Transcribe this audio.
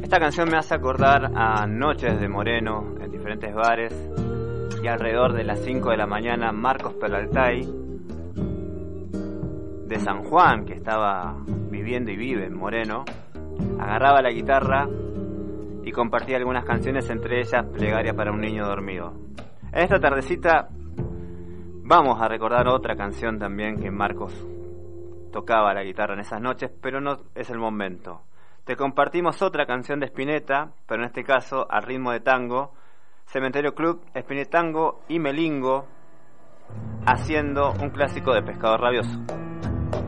Esta canción me hace acordar a noches de Moreno en diferentes bares y alrededor de las 5 de la mañana Marcos Peraltay de San Juan, que estaba viviendo y vive en Moreno, agarraba la guitarra y compartía algunas canciones, entre ellas Plegaria para un niño dormido. En esta tardecita vamos a recordar otra canción también que Marcos tocaba la guitarra en esas noches, pero no es el momento. Te compartimos otra canción de Spinetta, pero en este caso al ritmo de tango, Cementerio Club, Spinetango y Melingo, haciendo un clásico de Pescado Rabioso.